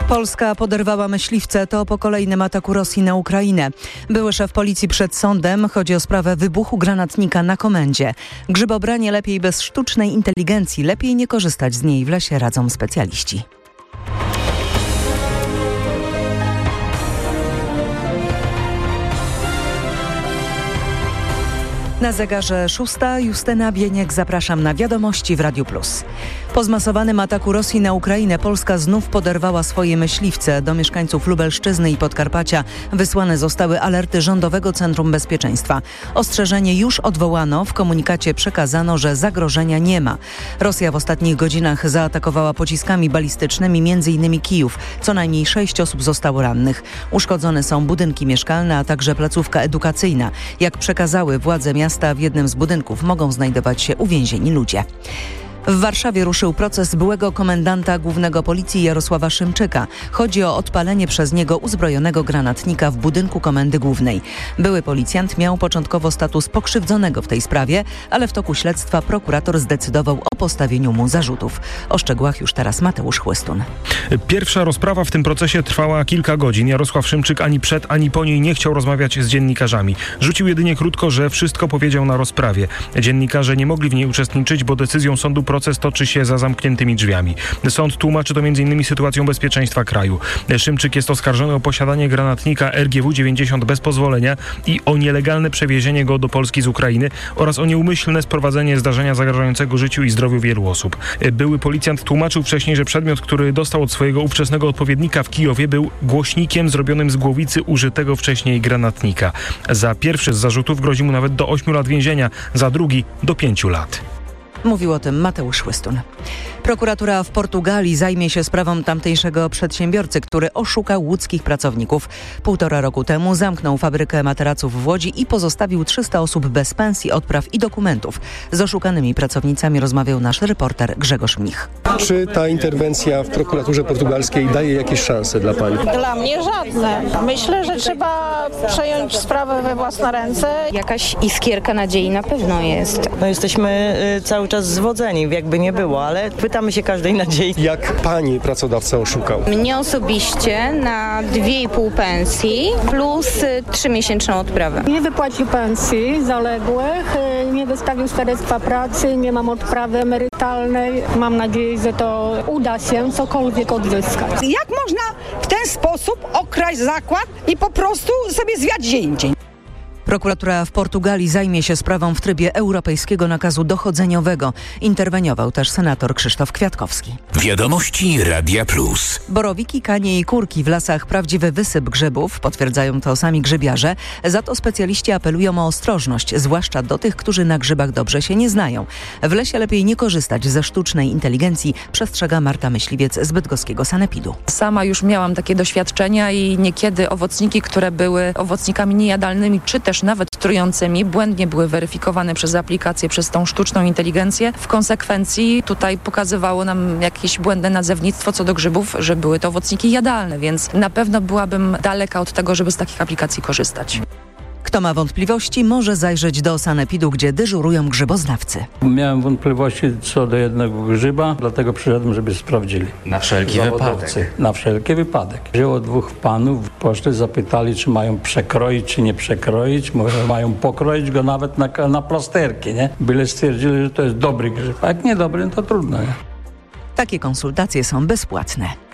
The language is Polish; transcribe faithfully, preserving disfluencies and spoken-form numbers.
Polska poderwała myśliwce. To po kolejnym ataku Rosji na Ukrainę. Były szef policji przed sądem. Chodzi o sprawę wybuchu granatnika na komendzie. Grzybobranie lepiej bez sztucznej inteligencji. Lepiej nie korzystać z niej w lesie, radzą specjaliści. Na zegarze szósta. Justyna Bieniek, zapraszam na wiadomości w Radiu Plus. Po zmasowanym ataku Rosji na Ukrainę Polska znów poderwała swoje myśliwce. Do mieszkańców Lubelszczyzny i Podkarpacia wysłane zostały alerty Rządowego Centrum Bezpieczeństwa. Ostrzeżenie już odwołano. W komunikacie przekazano, że zagrożenia nie ma. Rosja w ostatnich godzinach zaatakowała pociskami balistycznymi m.in. Kijów. Co najmniej sześć osób zostało rannych. Uszkodzone są budynki mieszkalne, a także placówka edukacyjna. Jak przekazały władze miasta, w jednym z budynków mogą znajdować się uwięzieni ludzie. W Warszawie ruszył proces byłego komendanta głównego policji Jarosława Szymczyka. Chodzi o odpalenie przez niego uzbrojonego granatnika w budynku Komendy Głównej. Były policjant miał początkowo status pokrzywdzonego w tej sprawie, ale w toku śledztwa prokurator zdecydował o postawieniu mu zarzutów. O szczegółach już teraz Mateusz Chłystun. Pierwsza rozprawa w tym procesie trwała kilka godzin. Jarosław Szymczyk ani przed, ani po niej nie chciał rozmawiać z dziennikarzami. Rzucił jedynie krótko, że wszystko powiedział na rozprawie. Dziennikarze nie mogli w niej uczestniczyć, bo decyzją sądu proces toczy się za zamkniętymi drzwiami. Sąd tłumaczy to między innymi sytuacją bezpieczeństwa kraju. Szymczyk jest oskarżony o posiadanie granatnika R G W dziewięćdziesiąt bez pozwolenia i o nielegalne przewiezienie go do Polski z Ukrainy oraz o nieumyślne sprowadzenie zdarzenia zagrażającego życiu i zdrowiu wielu osób. Były policjant tłumaczył wcześniej, że przedmiot, który dostał od swojego ówczesnego odpowiednika w Kijowie, był głośnikiem zrobionym z głowicy użytego wcześniej granatnika. Za pierwszy z zarzutów grozi mu nawet do ośmiu lat więzienia, za drugi do pięciu lat. Mówił o tym Mateusz Chłystun. Prokuratura w Portugalii zajmie się sprawą tamtejszego przedsiębiorcy, który oszukał łódzkich pracowników. Półtora roku temu zamknął fabrykę materaców w Łodzi i pozostawił trzysta osób bez pensji, odpraw i dokumentów. Z oszukanymi pracownicami rozmawiał nasz reporter Grzegorz Mnich. Czy ta interwencja w prokuraturze portugalskiej daje jakieś szanse dla pani? Dla mnie żadne. Myślę, że trzeba przejąć sprawę we własne ręce. Jakaś iskierka nadziei na pewno jest. No jesteśmy y, cały czas zwodzeni, jakby nie było, ale pytamy się każdej nadziei. Jak pani pracodawca oszukał? Mnie osobiście na dwie i pół pensji plus trzymiesięczną odprawę. Nie wypłacił pensji zaległych, nie wystawił świadectwa pracy, nie mam odprawy emerytalnej. Mam nadzieję, że to uda się cokolwiek odzyskać. Jak można w ten sposób okraść zakład i po prostu sobie zwiać gdzie indziej? Prokuratura w Portugalii zajmie się sprawą w trybie europejskiego nakazu dochodzeniowego. Interweniował też senator Krzysztof Kwiatkowski. Wiadomości Radia Plus. Borowiki, kanie i kurki w lasach prawdziwy wysyp grzybów, potwierdzają to sami grzybiarze. Za to specjaliści apelują o ostrożność, zwłaszcza do tych, którzy na grzybach dobrze się nie znają. W lesie lepiej nie korzystać ze sztucznej inteligencji, przestrzega Marta Myśliwiec z bydgoskiego sanepidu. Sama już miałam takie doświadczenia i niekiedy owocniki, które były owocnikami niejadalnymi, czy też nawet trującymi, błędnie były weryfikowane przez aplikację, przez tą sztuczną inteligencję. W konsekwencji tutaj pokazywało nam jakieś błędne nazewnictwo co do grzybów, że były to owocniki jadalne, więc na pewno byłabym daleka od tego, żeby z takich aplikacji korzystać. Kto ma wątpliwości, może zajrzeć do sanepidu, gdzie dyżurują grzyboznawcy. Miałem wątpliwości co do jednego grzyba, dlatego przyszedłem, żeby sprawdzili. Na wszelki wypadek. Na wszelki wypadek. Wzięło dwóch panów, poszli, zapytali, czy mają przekroić, czy nie przekroić. Może mają pokroić go nawet na, na plasterki, nie? Byle stwierdzili, że to jest dobry grzyb. A jak niedobry, to trudno, nie? Takie konsultacje są bezpłatne.